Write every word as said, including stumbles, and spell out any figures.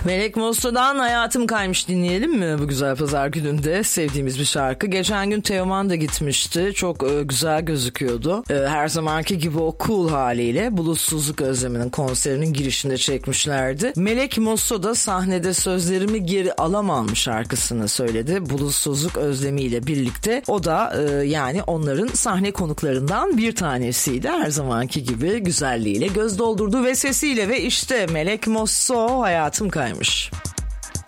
Melek Mosso'dan Hayatım Kaymış dinleyelim mi bu güzel pazar gününde? Sevdiğimiz bir şarkı. Geçen gün Teoman da gitmişti. Çok e, güzel gözüküyordu. E, her zamanki gibi o cool haliyle Bulutsuzluk Özlemi'nin konserinin girişinde çekmişlerdi. Melek Mosso da sahnede Sözlerimi Geri Alamam şarkısını söyledi. Bulutsuzluk Özlemi ile birlikte. O da e, yani onların sahne konuklarından bir tanesiydi. Her zamanki gibi güzelliğiyle göz doldurdu ve sesiyle ve işte Melek Mosso Hayatım Kaymış.